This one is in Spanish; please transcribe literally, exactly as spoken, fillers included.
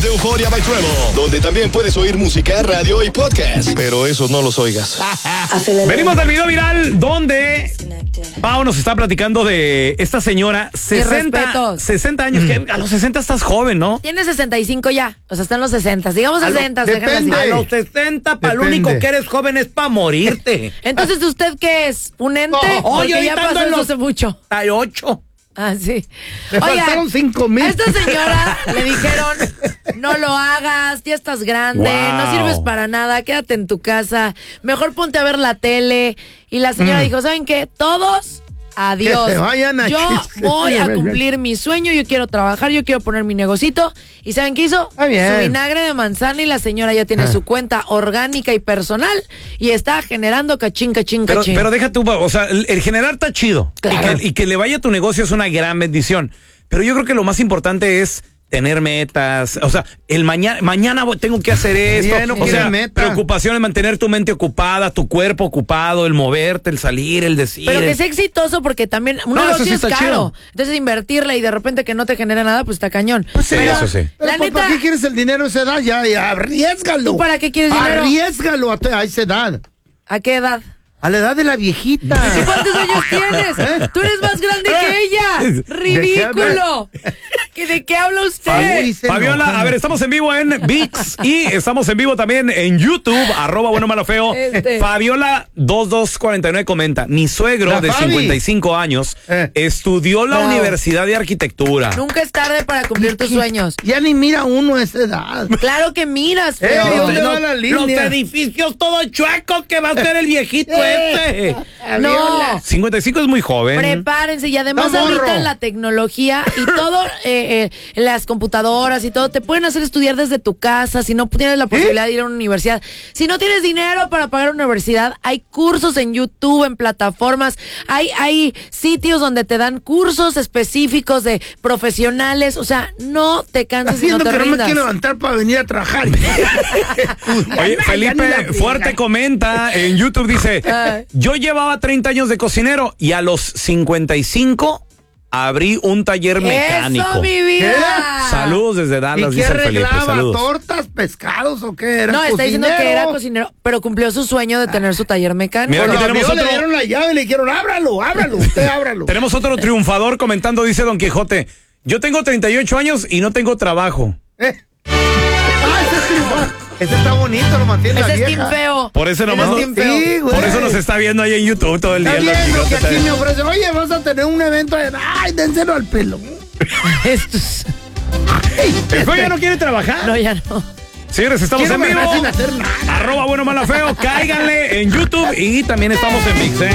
de Euforia by Trevo, donde también puedes oír música, radio y podcast, pero esos no los oigas. Venimos del video viral donde Pau nos está platicando de esta señora, sesenta, sesenta años, que a los sesenta estás joven, ¿no? Tiene sesenta y cinco ya, o sea, está en los sesenta, digamos sesenta. Depende. A los sesenta, para lo único que eres joven es para morirte. Entonces, ¿usted qué es? ¿Un ente? No, Porque oye, ya pasó en eso los hace mucho. treinta y ocho. Ah, sí. Le faltaron cinco mil. A esta señora le dijeron, no lo hagas, ya estás grande, Wow. no sirves para nada, quédate en tu casa, mejor ponte a ver la tele. Y la señora Mm. dijo, ¿saben qué? Todos, adiós. Que se vayan a Yo que se voy a vayan. cumplir mi sueño, yo quiero trabajar, yo quiero poner mi negocito. ¿Y saben qué hizo? Está bien. Su vinagre de manzana y la señora ya tiene Ah. su cuenta orgánica y personal y está generando cachín, cachín, Pero, cachín. pero deja tú, o sea, el, el generar está chido. Claro. Y, que, y que le vaya a tu negocio es una gran bendición. Pero yo creo que lo más importante es tener metas, o sea, el mañana, mañana voy- tengo que hacer esto, Bien, no o quiere sea, meta. preocupaciones, mantener tu mente ocupada, tu cuerpo ocupado, el moverte, el salir, el decir. Pero que el- sea exitoso porque también un No, eso negocio sí es está caro. chido. Entonces invertirle y de repente que no te genere nada, pues está cañón. Sí, Pero, eso sí. Pero La ¿para neta, qué quieres el dinero a esa edad? Ya, ya, arriésgalo. ¿tú para qué quieres dinero? Arriésgalo a, a esa edad. ¿A qué edad? A la edad de la viejita. ¿Y cuántos años tienes? Tú eres más grande que ella. ¡Ridículo! ¿Que ¿De qué habla usted? Uy, se Fabiola, enojan. a ver, estamos en vivo en ViX y estamos en vivo también en YouTube, arroba bueno malo feo. Este. Fabiola dos dos cuatro nueve comenta, mi suegro La de Fabi. cincuenta y cinco años Eh. estudió la Bravo. Universidad de Arquitectura. Nunca es tarde para cumplir tus sueños. Ya ni mira uno a esa edad. Claro que miras, Eh, pero... ¿dónde va la línea? edificios todos chuecos que va a ser el viejito este. No. cincuenta y cinco es muy joven. Prepárense y además Está morro. ahorita la tecnología y todo, eh, eh, las computadoras y todo, te pueden hacer estudiar desde tu casa si no tienes la posibilidad de ir a una universidad. Si no tienes dinero para pagar una universidad, hay cursos en YouTube, en plataformas, hay, hay sitios donde te dan cursos específicos de profesionales, o sea, no te canses y no Haciendo te que no me rindas. quiero levantar para venir a trabajar. Oye, Ya Felipe ni la Fuerte friega. comenta en YouTube, dice, Ay. yo llevaba treinta años de cocinero y a los cincuenta y cinco abrí un taller mecánico. ¡Eso, mi vida! Saludos desde ¿Y Dallas, qué dice el Felipe, arreglaba? saludos. ¿Tortas, pescados o qué? Era No, está diciendo que cocinero. era cocinero, pero cumplió su sueño de tener su taller mecánico. Mira, aquí Cuando tenemos abrió, otro- le dieron la llave y le dijeron, ábralo, ábralo, usted ábralo. Tenemos otro triunfador comentando, dice Don Quijote, yo tengo treinta y ocho años y no tengo trabajo. ¿Eh? Ah, ese es triunfador. Ese está bonito, lo mantiene la Ese es vieja. Team Feo. Por eso Ese nomás es no- Team Feo. Sí, güey. Por eso nos está viendo ahí en YouTube todo el día. Está en los bien, lo que bigotes, aquí ¿sabes? me ofrecen. Oye, vas a tener un evento de... Ay, dénselo al pelo. Esto es- El feo ya no quiere trabajar. No, ya no. Señores, estamos Quiero en vivo. ganar sin hacer nada. Arroba bueno malo feo. Cáiganle en YouTube y también estamos en ViX, ¿eh?